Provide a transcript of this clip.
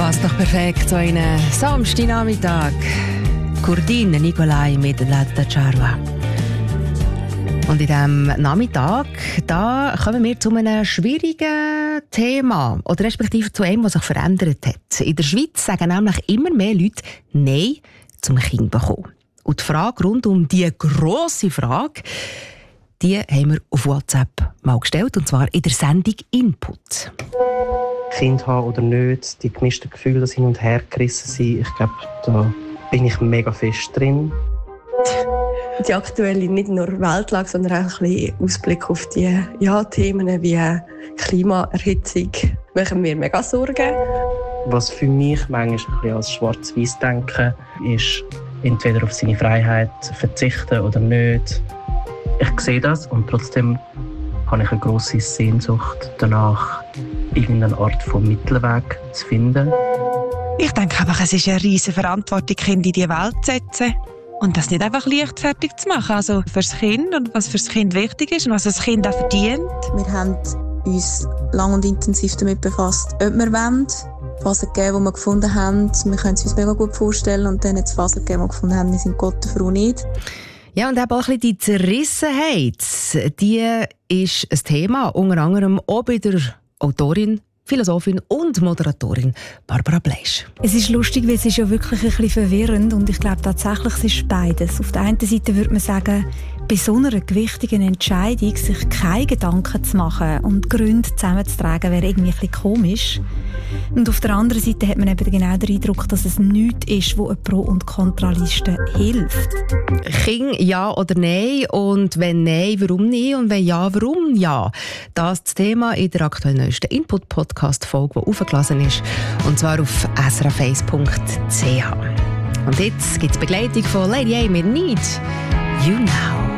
Passt doch perfekt so einen Samstagnachmittag. Kurdin Nikolai mit Latta Charva. Und in diesem Nachmittag da kommen wir zu einem schwierigen Thema. Oder respektive zu einem, was sich verändert hat. In der Schweiz sagen nämlich immer mehr Leute Nein zum Kind bekommen. Und die Frage rund um diese grosse Frage, die haben wir auf WhatsApp mal gestellt. Und zwar in der Sendung Input. Kind haben oder nicht, die gemischten Gefühle, das hin und her gerissen sind. Ich glaube, da bin ich mega fest drin. Die aktuelle nicht nur Weltlage, sondern auch ein bisschen Ausblick auf die Themen wie Klimaerhitzung machen mir mega Sorgen. Was für mich manchmal ein bisschen als schwarz-weiß denken ist, entweder auf seine Freiheit verzichten oder nicht. Ich sehe das und trotzdem habe ich eine grosse Sehnsucht danach, irgendeine Art von Mittelweg zu finden. Ich denke einfach, es ist eine riesige Verantwortung, Kinder in die Welt zu setzen. Und das nicht einfach leichtfertig zu machen. Also fürs Kind und was fürs Kind wichtig ist und was das Kind auch verdient. Wir haben uns lang und intensiv damit befasst, ob wir wollen. Phasen gegeben, die wir gefunden haben, wir können es uns mega gut vorstellen. Und dann hat es Phasen gegeben, die wir gefunden haben, wir sind Gott der Frau nicht. Ja, und eben auch ein bisschen die Zerrissenheit, die ist ein Thema, unter anderem auch bei der Autorin, Philosophin und Moderatorin Barbara Bleisch. Es ist lustig, weil es ist ja wirklich ein bisschen verwirrend und ich glaube tatsächlich, es ist beides. Auf der einen Seite würde man sagen, bei so einer gewichtigen Entscheidung sich keine Gedanken zu machen und Gründe zusammenzutragen, wäre irgendwie ein bisschen komisch. Und auf der anderen Seite hat man eben genau den Eindruck, dass es nichts ist, wo eine Pro- und Kontraliste hilft. Kind ja oder nein? Und wenn nein, warum nicht? Und wenn ja, warum ja? Das ist das Thema in der aktuell neuesten Input-Podcast-Folge, die aufgelassen ist. Und zwar auf srf1.ch. Und jetzt gibt es Begleitung von Lady A mit Need You Now.